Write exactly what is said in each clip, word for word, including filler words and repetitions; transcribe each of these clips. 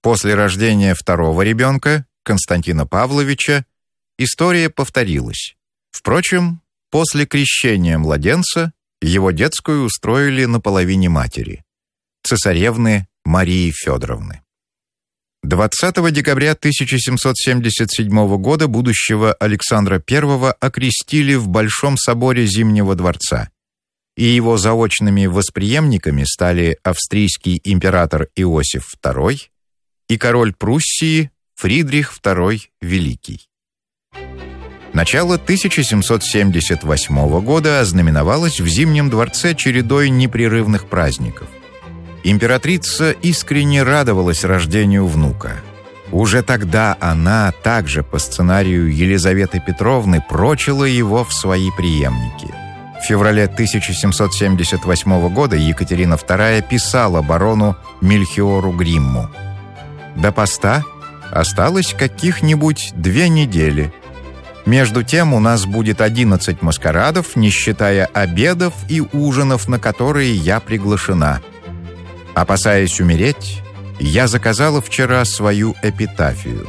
После рождения второго ребенка, Константина Павловича, история повторилась. Впрочем, после крещения младенца его детскую устроили на половине матери, цесаревны Марии Федоровны. двадцатого декабря тысяча семьсот семьдесят седьмого года будущего Александра Первого окрестили в Большом соборе Зимнего дворца, и его заочными восприемниками стали австрийский император Иосиф Второй и король Пруссии Фридрих Второй Великий. Начало тысяча семьсот семьдесят восьмого года ознаменовалось в Зимнем дворце чередой непрерывных праздников. Императрица искренне радовалась рождению внука. Уже тогда она, также по сценарию Елизаветы Петровны, прочила его в свои преемники. В феврале тысяча семьсот семьдесят восьмого года Екатерина Вторая писала барону Мельхиору Гримму: «До поста осталось каких-нибудь две недели. Между тем у нас будет одиннадцать маскарадов, не считая обедов и ужинов, на которые я приглашена. Опасаясь умереть, я заказала вчера свою эпитафию».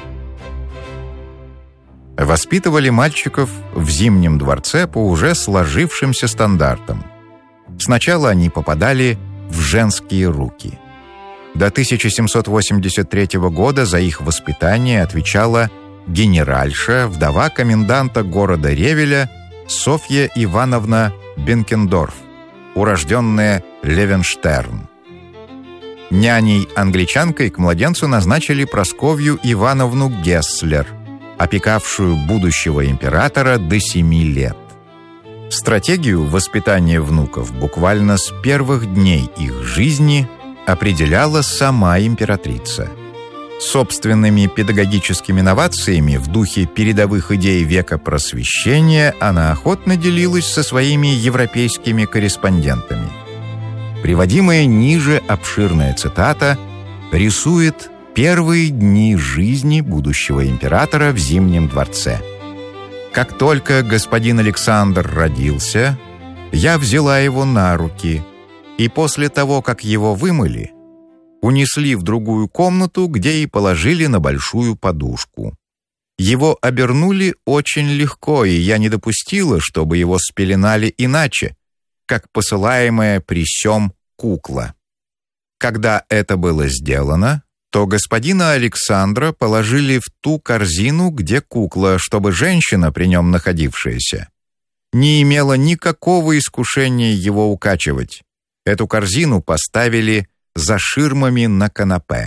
Воспитывали мальчиков в Зимнем дворце по уже сложившимся стандартам. Сначала они попадали в женские руки. До тысяча семьсот восемьдесят третьего года за их воспитание отвечала генеральша, вдова коменданта города Ревеля Софья Ивановна Бенкендорф, урожденная Левенштерн. Няней-англичанкой к младенцу назначили Прасковью Ивановну Гесслер, опекавшую будущего императора до семи лет. Стратегию воспитания внуков буквально с первых дней их жизни определяла сама императрица. Собственными педагогическими новациями в духе передовых идей века Просвещения она охотно делилась со своими европейскими корреспондентами. Приводимая ниже обширная цитата рисует первые дни жизни будущего императора в Зимнем дворце. «Как только господин Александр родился, я взяла его на руки, и после того, как его вымыли, унесли в другую комнату, где и положили на большую подушку. Его обернули очень легко, и я не допустила, чтобы его спеленали иначе, как посылаемая при сём кукла. Когда это было сделано, то господина Александра положили в ту корзину, где кукла, чтобы женщина, при нем находившаяся, не имела никакого искушения его укачивать. Эту корзину поставили за ширмами на канапе».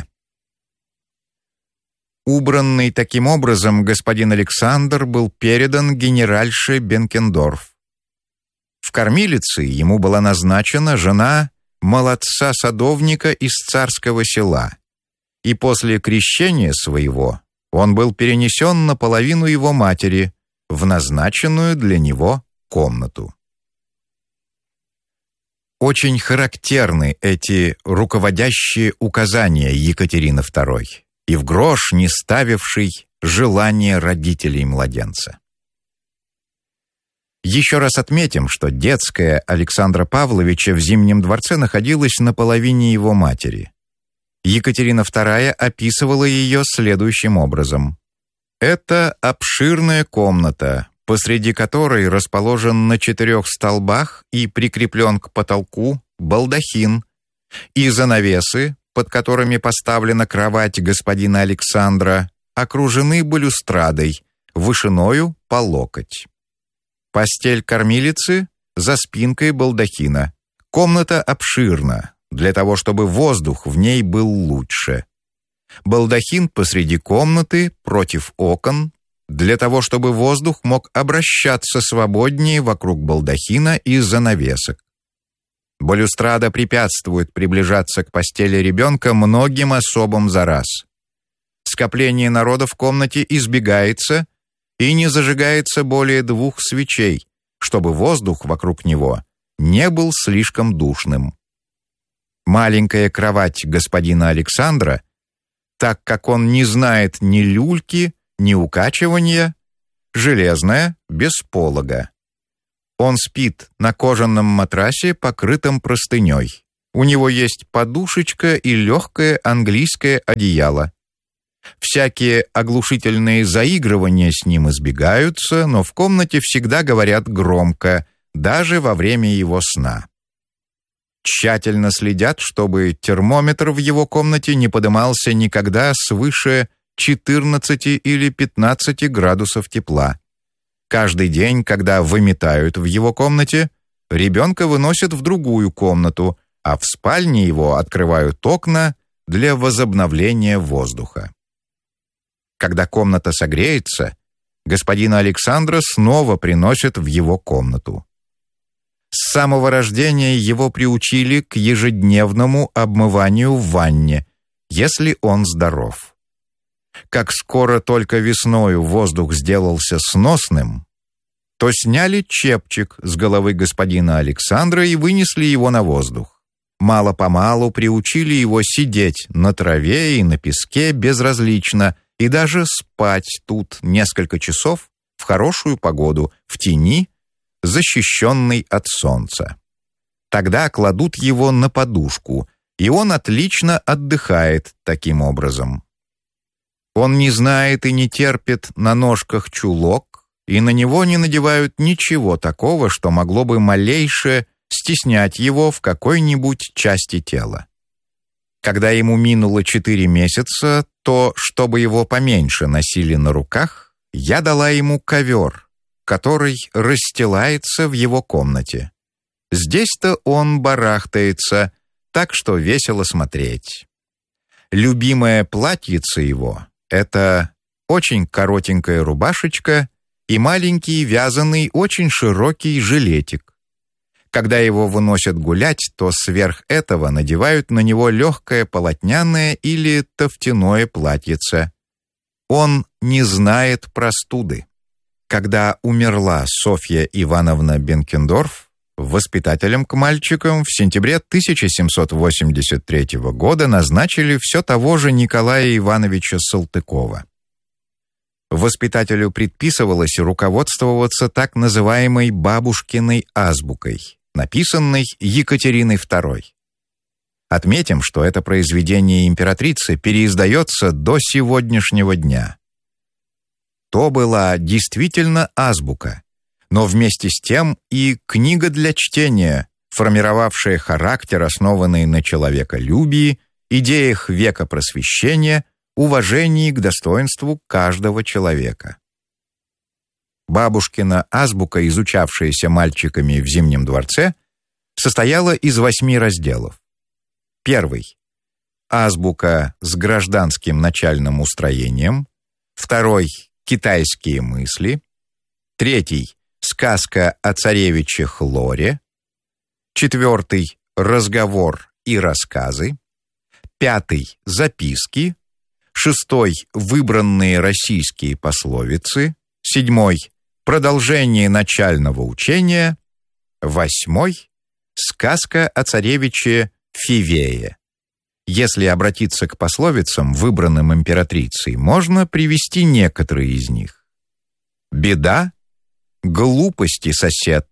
Убранный таким образом, господин Александр был передан генеральше Бенкендорф. В кормилице ему была назначена жена молодца-садовника из царского села, и после крещения своего он был перенесен на половину его матери в назначенную для него комнату. Очень характерны эти руководящие указания Екатерины Второй и в грош не ставившей желания родителей младенца. Еще раз отметим, что детская Александра Павловича в Зимнем дворце находилась на половине его матери. Екатерина Вторая описывала ее следующим образом. «Это обширная комната, посреди которой расположен на четырех столбах и прикреплен к потолку балдахин, и занавесы, под которыми поставлена кровать господина Александра, окружены балюстрадой, вышиною по локоть. Постель кормилицы за спинкой балдахина. Комната обширна, для того, чтобы воздух в ней был лучше. Балдахин посреди комнаты, против окон, для того, чтобы воздух мог обращаться свободнее вокруг балдахина и занавесок. Балюстрада препятствует приближаться к постели ребенка многим особам за раз. Скопление народа в комнате избегается и не зажигается более двух свечей, чтобы воздух вокруг него не был слишком душным. Маленькая кровать господина Александра, так как он не знает ни люльки, ни укачивания, железная, без полога. Он спит на кожаном матрасе, покрытом простыней. У него есть подушечка и легкое английское одеяло, Всякие оглушительные заигрывания с ним избегаются, но в комнате всегда говорят громко, даже во время его сна. Тщательно следят, чтобы термометр в его комнате не подымался никогда свыше четырнадцати или пятнадцати градусов тепла. Каждый день, когда выметают в его комнате, ребенка выносят в другую комнату, а в спальне его открывают окна для возобновления воздуха. Когда комната согреется, господина Александра снова приносят в его комнату. С самого рождения его приучили к ежедневному обмыванию в ванне, если он здоров. Как скоро только весною воздух сделался сносным, то сняли чепчик с головы господина Александра и вынесли его на воздух. Мало-помалу приучили его сидеть на траве и на песке безразлично и даже спать тут несколько часов в хорошую погоду, в тени, защищенный от солнца. Тогда кладут его на подушку, и он отлично отдыхает таким образом. Он не знает и не терпит на ножках чулок, и на него не надевают ничего такого, что могло бы малейше стеснять его в какой-нибудь части тела. Когда ему минуло четыре месяца, то, чтобы его поменьше носили на руках, я дала ему ковер, который расстилается в его комнате. Здесь-то он барахтается, так что весело смотреть. Любимое платьице его — это очень коротенькая рубашечка и маленький вязаный очень широкий жилетик. Когда его выносят гулять, то сверх этого надевают на него легкое полотняное или тофтяное платьице. Он не знает простуды. Когда умерла Софья Ивановна Бенкендорф, воспитателем к мальчикам в сентябре тысяча семьсот восемьдесят третьего года назначили все того же Николая Ивановича Салтыкова. Воспитателю предписывалось руководствоваться так называемой «бабушкиной азбукой», написанной Екатериной второй. Отметим, что это произведение императрицы переиздается до сегодняшнего дня. То была действительно азбука, но вместе с тем и книга для чтения, формировавшая характер, основанный на человеколюбии, идеях века просвещения, уважении к достоинству каждого человека. Бабушкина азбука, изучавшаяся мальчиками в Зимнем дворце, состояла из восьми разделов. Первый — азбука с гражданским начальным устроением. Второй — китайские мысли. Третий — сказка о царевиче Хлоре. Четвертый — разговор и рассказы. Пятый — записки. Шестой — выбранные российские пословицы. Седьмой — продолжение начального учения. Восьмой — сказка о царевиче Фивее. Если обратиться к пословицам, выбранным императрицей, можно привести некоторые из них. «Беда, глупости сосед.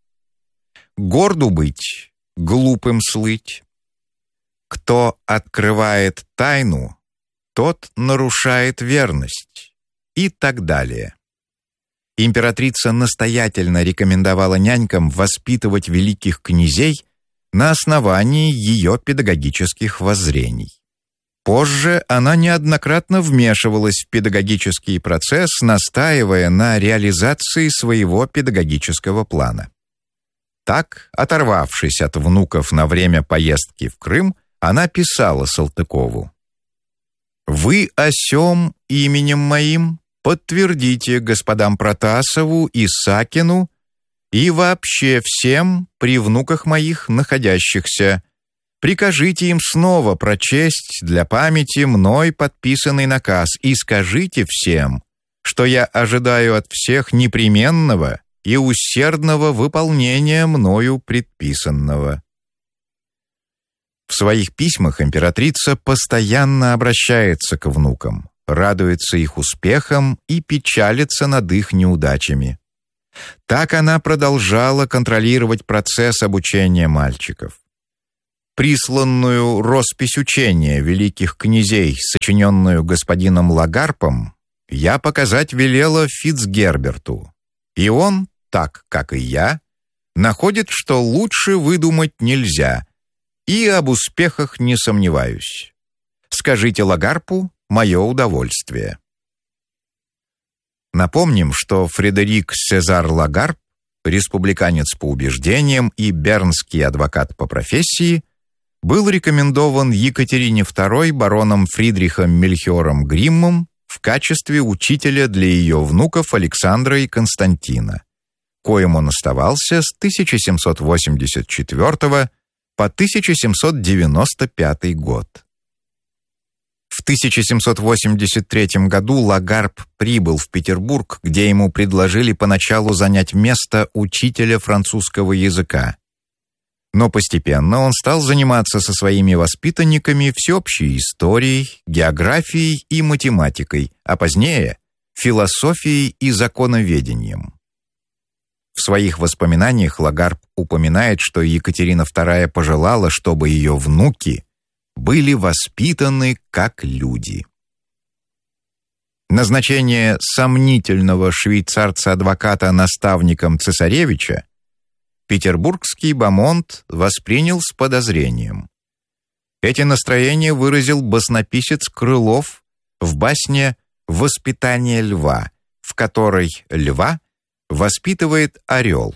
Горду быть, глупым слыть. Кто открывает тайну, тот нарушает верность», и так далее. Императрица настоятельно рекомендовала нянькам воспитывать великих князей на основании ее педагогических воззрений. Позже она неоднократно вмешивалась в педагогический процесс, настаивая на реализации своего педагогического плана. Так, оторвавшись от внуков на время поездки в Крым, она писала Салтыкову: «Вы о сём именем моим подтвердите господам Протасову и Сакину и вообще всем при внуках моих находящихся. Прикажите им снова прочесть для памяти мной подписанный наказ и скажите всем, что я ожидаю от всех непременного и усердного выполнения мною предписанного». В своих письмах императрица постоянно обращается к внукам, радуется их успехам и печалится над их неудачами. Так она продолжала контролировать процесс обучения мальчиков. Присланную роспись учения великих князей, сочиненную господином Лагарпом, я показать велела Фицгерберту, и он, так как и я, находит, что лучше выдумать нельзя, и об успехах не сомневаюсь. Скажите Лагарпу мое удовольствие. Напомним, что Фредерик Сезар Лагарп, республиканец по убеждениям и бернский адвокат по профессии, был рекомендован Екатерине второй бароном Фридрихом Мельхиором Гриммом в качестве учителя для ее внуков Александра и Константина, коим он оставался с тысяча семьсот восемьдесят четвёртого по тысяча семьсот девяносто пятый год. В тысяча семьсот восемьдесят третьем году Лагарп прибыл в Петербург, где ему предложили поначалу занять место учителя французского языка. Но постепенно он стал заниматься со своими воспитанниками всеобщей историей, географией и математикой, а позднее — философией и законоведением. В своих воспоминаниях Лагарп упоминает, что Екатерина вторая пожелала, чтобы ее внуки были воспитаны как люди. Назначение сомнительного швейцарца-адвоката наставником цесаревича петербургский бомонд воспринял с подозрением. Эти настроения выразил баснописец Крылов в басне «Воспитание льва», в которой льва воспитывает орел.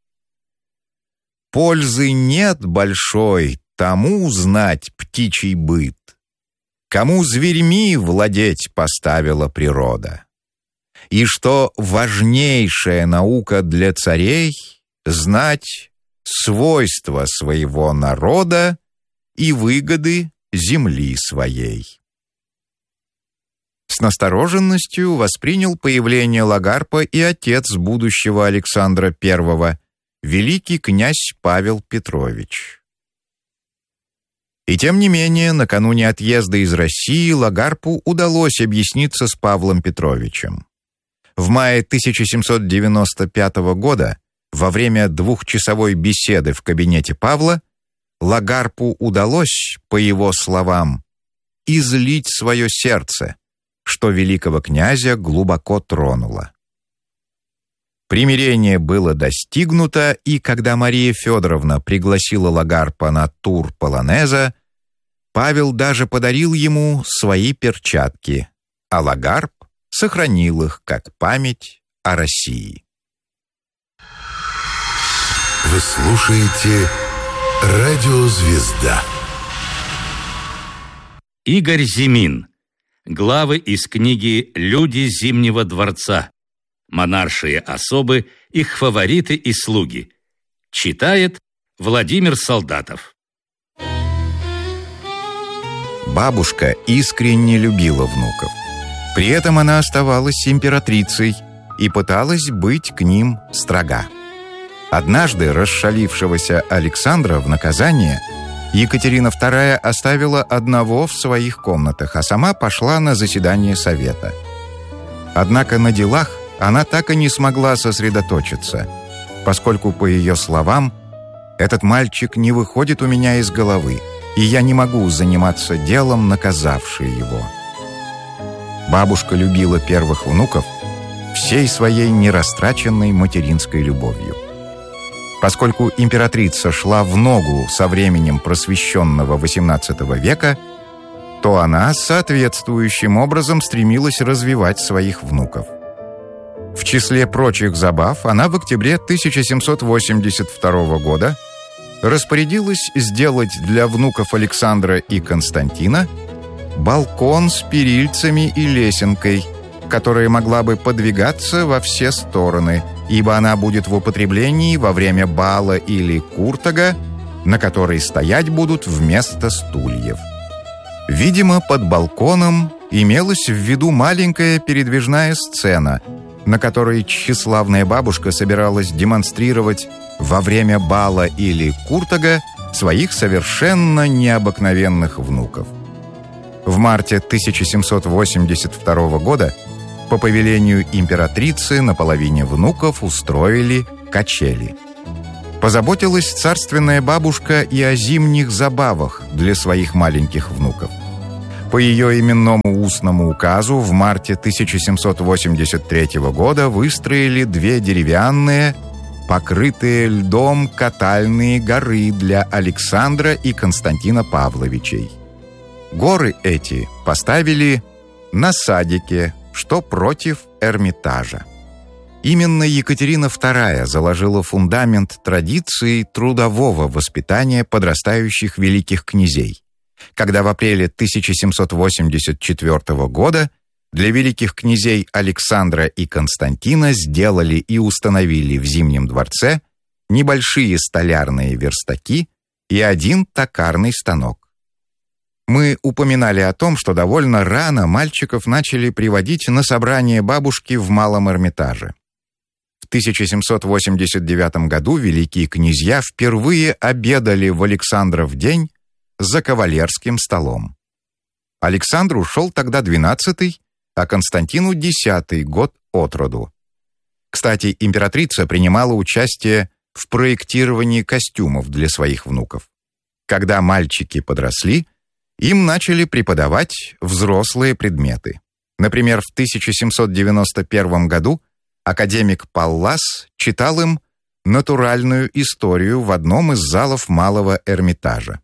«Пользы нет большой тому узнать птичий быт, кому зверьми владеть поставила природа, и что важнейшая наука для царей — знать свойства своего народа и выгоды земли своей». С настороженностью воспринял появление Лагарпа и отец будущего Александра Первого, великий князь Павел Петрович. И тем не менее, накануне отъезда из России Лагарпу удалось объясниться с Павлом Петровичем. В мае тысяча семьсот девяносто пятого года, во время двухчасовой беседы в кабинете Павла, Лагарпу удалось, по его словам, излить свое сердце, что великого князя глубоко тронуло. Примирение было достигнуто, и когда Мария Федоровна пригласила Лагарпа на тур полонеза, Павел даже подарил ему свои перчатки, а Лагарп сохранил их как память о России. Вы слушаете «Радио Звезда». Игорь Зимин. Главы из книги «Люди Зимнего дворца». Монаршие особы, их фавориты и слуги. Читает Владимир Солдатов. Бабушка искренне любила внуков. При этом она оставалась императрицей и пыталась быть к ним строга. Однажды расшалившегося Александра в наказание Екатерина вторая оставила одного в своих комнатах, а сама пошла на заседание совета. Однако на делах она так и не смогла сосредоточиться, поскольку, по ее словам, «этот мальчик не выходит у меня из головы, и я не могу заниматься делом, наказавшее его». Бабушка любила первых внуков всей своей нерастраченной материнской любовью. Поскольку императрица шла в ногу со временем просвещенного восемнадцатого века, то она соответствующим образом стремилась развивать своих внуков. В числе прочих забав она в октябре тысяча семьсот восемьдесят второго года распорядилась сделать для внуков Александра и Константина балкон с перильцами и лесенкой, которая могла бы подвигаться во все стороны, ибо она будет в употреблении во время бала или куртага, на которой стоять будут вместо стульев. Видимо, под балконом имелась в виду маленькая передвижная сцена, на которой тщеславная бабушка собиралась демонстрировать во время бала или куртага своих совершенно необыкновенных внуков. В марте тысяча семьсот восемьдесят второго года по повелению императрицы на половине внуков устроили качели. Позаботилась царственная бабушка и о зимних забавах для своих маленьких внуков. По ее именному устному указу в марте тысяча семьсот восемьдесят третьего года выстроили две деревянные, покрытые льдом катальные горы для Александра и Константина Павловичей. Горы эти поставили на садике, что против Эрмитажа. Именно Екатерина вторая заложила фундамент традиции трудового воспитания подрастающих великих князей, когда в апреле тысяча семьсот восемьдесят четвертого года для великих князей Александра и Константина сделали и установили в Зимнем дворце небольшие столярные верстаки и один токарный станок. Мы упоминали о том, что довольно рано мальчиков начали приводить на собрание бабушки в Малом Эрмитаже. В тысяча семьсот восемьдесят девятом году великие князья впервые обедали в Александров день за кавалерским столом. Александру шел тогда двенадцатый, а Константину десятый год от роду. Кстати, императрица принимала участие в проектировании костюмов для своих внуков. Когда мальчики подросли, им начали преподавать взрослые предметы. Например, в тысяча семьсот девяносто первом году академик Паллас читал им натуральную историю в одном из залов Малого Эрмитажа.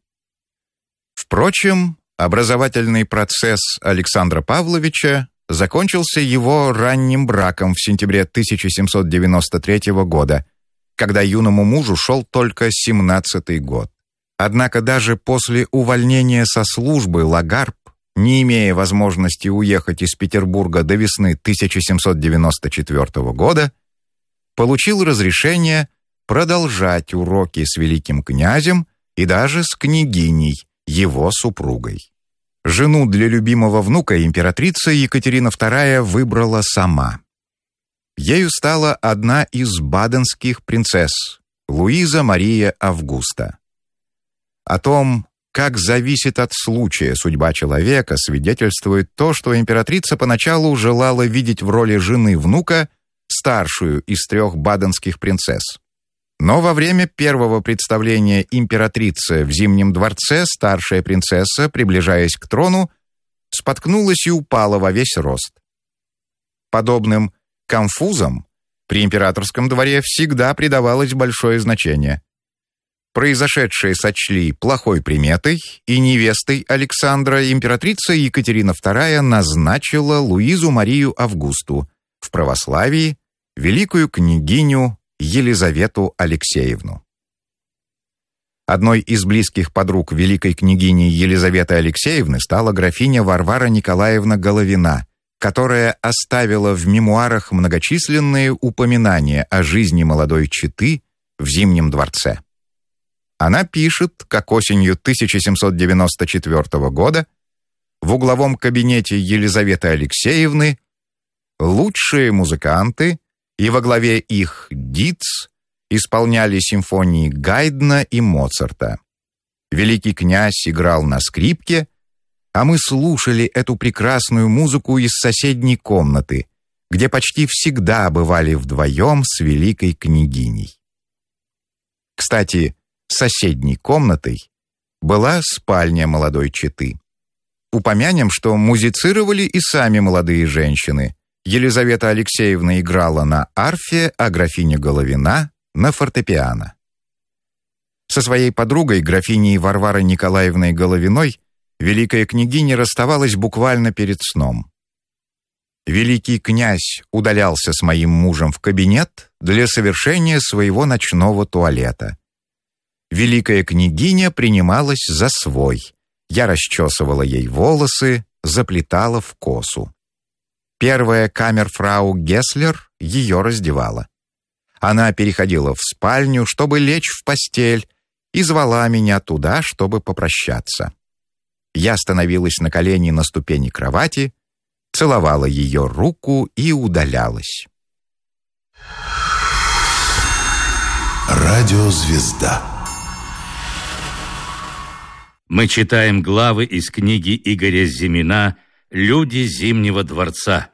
Впрочем, образовательный процесс Александра Павловича закончился его ранним браком в сентябре тысяча семьсот девяносто третьего года, когда юному мужу шел только семнадцатый год. Однако даже после увольнения со службы Лагарб, не имея возможности уехать из Петербурга до весны тысяча семьсот девяносто четвертого года, получил разрешение продолжать уроки с великим князем и даже с княгиней, его супругой. Жену для любимого внука императрица Екатерина вторая выбрала сама. Ею стала одна из баденских принцесс, Луиза Мария Августа. О том, как зависит от случая судьба человека, свидетельствует то, что императрица поначалу желала видеть в роли жены внука старшую из трех баденских принцесс. Но во время первого представления императрицы в Зимнем дворце старшая принцесса, приближаясь к трону, споткнулась и упала во весь рост. Подобным конфузам при императорском дворе всегда придавалось большое значение. Произошедшее сочли плохой приметой, и невестой Александра императрица Екатерина вторая назначила Луизу Марию Августу, в православии великую княгиню Елизавету Алексеевну. Одной из близких подруг великой княгини Елизаветы Алексеевны стала графиня Варвара Николаевна Головина, которая оставила в мемуарах многочисленные упоминания о жизни молодой четы в Зимнем дворце. Она пишет, как осенью тысяча семьсот девяносто четвертого года в угловом кабинете Елизаветы Алексеевны лучшие музыканты и во главе их Диц исполняли симфонии Гайдна и Моцарта. Великий князь играл на скрипке, а мы слушали эту прекрасную музыку из соседней комнаты, где почти всегда бывали вдвоем с великой княгиней. Кстати, соседней комнатой была спальня молодой четы. Упомянем, что музицировали и сами молодые женщины. Елизавета Алексеевна играла на арфе, а графиня Головина — на фортепиано. Со своей подругой, графиней Варварой Николаевной Головиной, великая княгиня расставалась буквально перед сном. Великий князь удалялся с моим мужем в кабинет для совершения своего ночного туалета. Великая княгиня принималась за свой. Я расчесывала ей волосы, заплетала в косу. Первая камерфрау Гесслер ее раздевала. Она переходила в спальню, чтобы лечь в постель, и звала меня туда, чтобы попрощаться. Я становилась на колени на ступени кровати, целовала ее руку и удалялась. Радиозвезда. Мы читаем главы из книги Игоря Зимина «Люди Зимнего дворца»,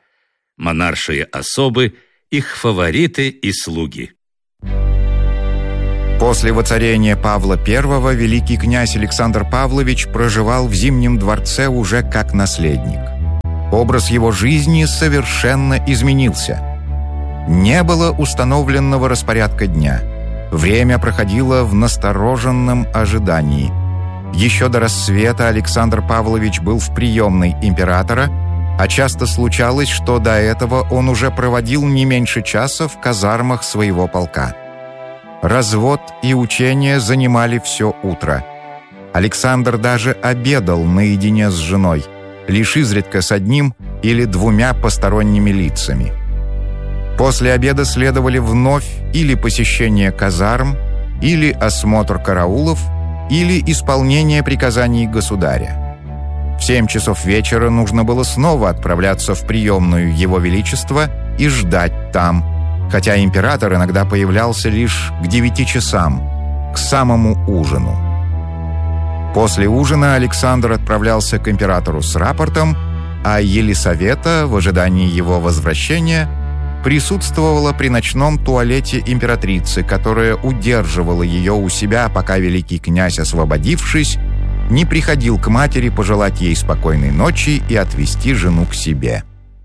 монаршие особы, их фавориты и слуги. После воцарения Павла Первого великий князь Александр Павлович проживал в Зимнем дворце уже как наследник. Образ его жизни совершенно изменился. Не было установленного распорядка дня. Время проходило в настороженном ожидании. Еще до рассвета Александр Павлович был в приемной императора, а часто случалось, что до этого он уже проводил не меньше часа в казармах своего полка. Развод и учение занимали все утро. Александр даже обедал наедине с женой, лишь изредка с одним или двумя посторонними лицами. После обеда следовали вновь или посещение казарм, или осмотр караулов, или исполнение приказаний государя. В семь часов вечера нужно было снова отправляться в приемную Его Величества и ждать там, хотя император иногда появлялся лишь к девяти часам, к самому ужину. После ужина Александр отправлялся к императору с рапортом, а Елисавета, в ожидании его возвращения, присутствовала при ночном туалете императрицы, которая удерживала ее у себя, пока великий князь, освободившись, не приходил к матери пожелать ей спокойной ночи и отвести жену к себе.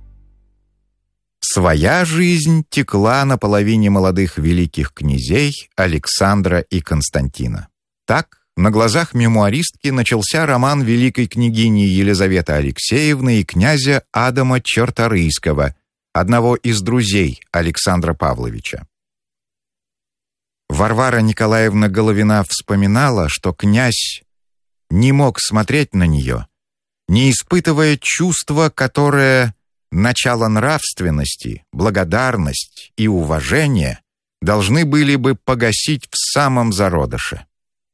Своя жизнь текла на половине молодых великих князей Александра и Константина. Так, на глазах мемуаристки начался роман великой княгини Елизаветы Алексеевны и князя Адама Черторийского, одного из друзей Александра Павловича. Варвара Николаевна Головина вспоминала, что князь не мог смотреть на нее, не испытывая чувства, которое начало нравственности, благодарность и уважение должны были бы погасить в самом зародыше.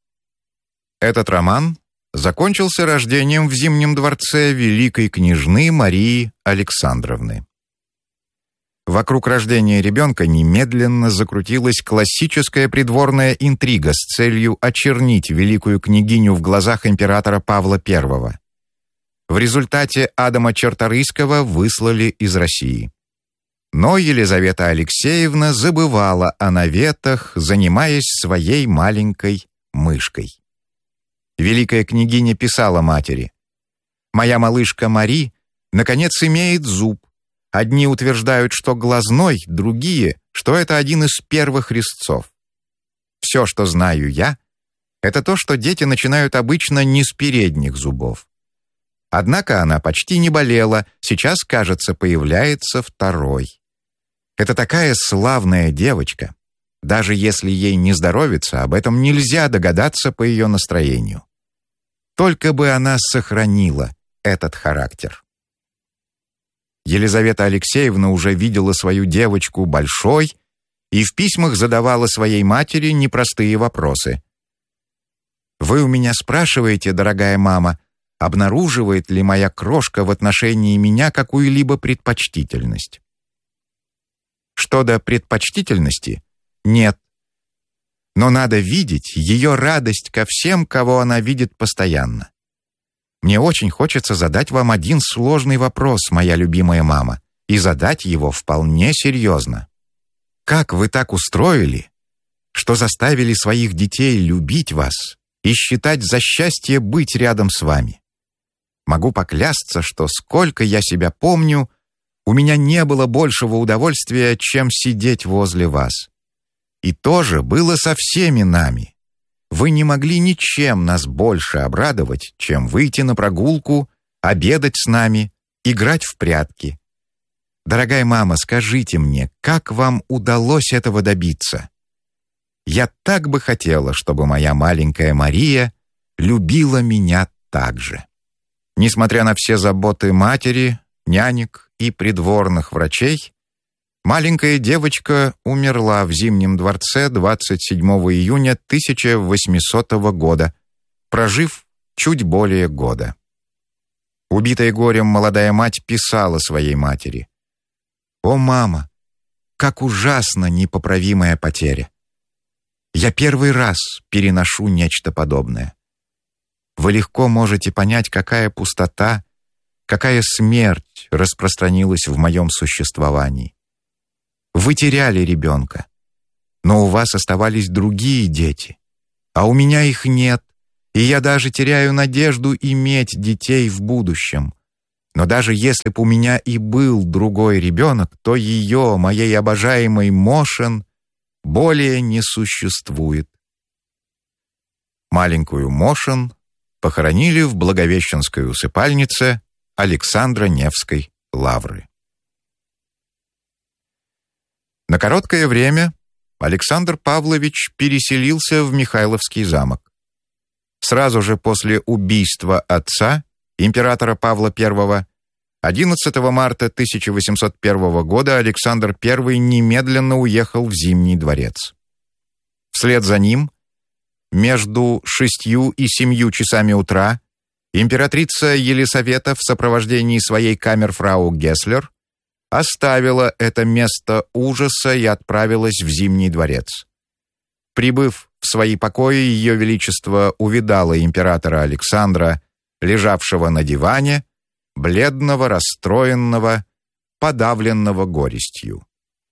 Этот роман закончился рождением в Зимнем дворце великой княжны Марии Александровны. Вокруг рождения ребенка немедленно закрутилась классическая придворная интрига с целью очернить великую княгиню в глазах императора Павла Первого. В результате Адама Черторийского выслали из России. Но Елизавета Алексеевна забывала о наветах, занимаясь своей маленькой мышкой. Великая княгиня писала матери: «Моя малышка Мари, наконец, имеет зуб. Одни утверждают, что глазной, другие, что это один из первых резцов. Все, что знаю я, это то, что дети начинают обычно не с передних зубов. Однако она почти не болела, сейчас, кажется, появляется второй. Это такая славная девочка. Даже если ей не здоровится, об этом нельзя догадаться по ее настроению. Только бы она сохранила этот характер». Елизавета Алексеевна уже видела свою девочку большой и в письмах задавала своей матери непростые вопросы. «Вы у меня спрашиваете, дорогая мама, обнаруживает ли моя крошка в отношении меня какую-либо предпочтительность?» Что до предпочтительности, нет. Но надо видеть ее радость ко всем, кого она видит постоянно. Мне очень хочется задать вам один сложный вопрос, моя любимая мама, и задать его вполне серьезно. Как вы так устроили, что заставили своих детей любить вас и считать за счастье быть рядом с вами? Могу поклясться, что сколько я себя помню, у меня не было большего удовольствия, чем сидеть возле вас. И тоже было со всеми нами. Вы не могли ничем нас больше обрадовать, чем выйти на прогулку, обедать с нами, играть в прятки. Дорогая мама, скажите мне, как вам удалось этого добиться? Я так бы хотела, чтобы моя маленькая Мария любила меня так же». Несмотря на все заботы матери, нянек и придворных врачей, маленькая девочка умерла в Зимнем дворце двадцать седьмого июня тысяча восьмисотого года, прожив чуть более года. Убитая горем молодая мать писала своей матери: «О, мама, как ужасна непоправимая потеря! Я первый раз переношу нечто подобное. Вы легко можете понять, какая пустота, какая смерть распространилась в моем существовании. Вы теряли ребенка, Но у вас оставались другие дети, а у меня их нет, и я даже теряю надежду иметь детей в будущем. Но даже если бы у меня и был другой ребенок, то ее, моей обожаемой Мошен, более не существует». Маленькую Мошен похоронили в Благовещенской усыпальнице Александра Невской лавры. На короткое время Александр Павлович переселился в Михайловский замок. Сразу же после убийства отца, императора Павла Первого, одиннадцатого марта тысяча восемьсот первого года Александр Первый немедленно уехал в Зимний дворец. Вслед за ним, между шестью и семью часами утра, императрица Елисавета в сопровождении своей камерфрау Гесслер оставила это место ужаса и отправилась в Зимний дворец. Прибыв в свои покои, Ее Величество увидало императора Александра, лежавшего на диване, бледного, расстроенного, подавленного горестью.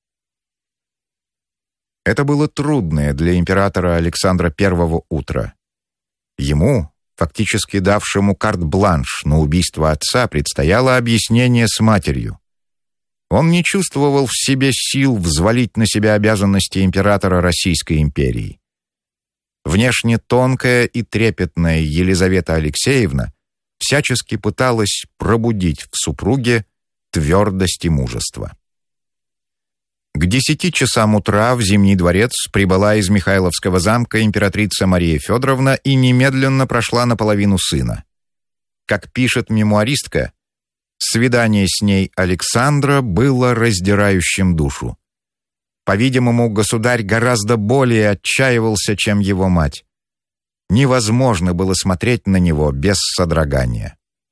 Это было трудное для императора Александра Первого утро. Ему, фактически давшему карт-бланш на убийство отца, предстояло объяснение с матерью. Он не чувствовал в себе сил взвалить на себя обязанности императора Российской империи. Внешне тонкая и трепетная Елизавета Алексеевна всячески пыталась пробудить в супруге твердость и мужество. К десяти часам утра в Зимний дворец прибыла из Михайловского замка императрица Мария Федоровна и немедленно прошла наполовину сына. Как пишет мемуаристка, свидание с ней Александра было раздирающим душу. По-видимому, государь гораздо более отчаивался, чем его мать. Невозможно было смотреть на него без содрогания.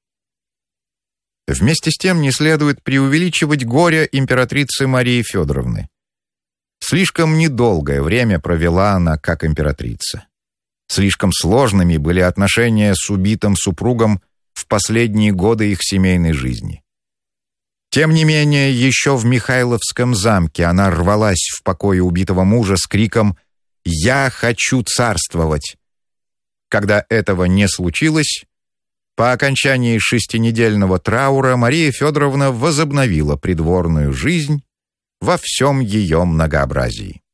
Вместе с тем не следует преувеличивать горе императрицы Марии Федоровны. Слишком недолгое время провела она как императрица. Слишком сложными были отношения с убитым супругом в последние годы их семейной жизни. Тем не менее, еще в Михайловском замке она рвалась в покое убитого мужа с криком «Я хочу царствовать!». Когда этого не случилось, по окончании шестинедельного траура Мария Федоровна возобновила придворную жизнь во всем ее многообразии.